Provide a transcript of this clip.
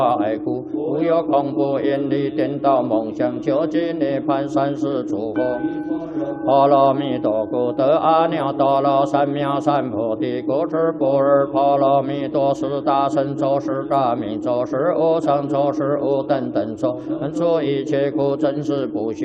爱苦，无有恐怖、引力、颠倒、梦想、究竟涅槃、三世诸佛。阿弥陀古德阿耨多罗三藐三菩提，故知不二波罗蜜多是大神咒，是大明咒，是无上咒，是无等等咒，能除一切苦，真实不虚。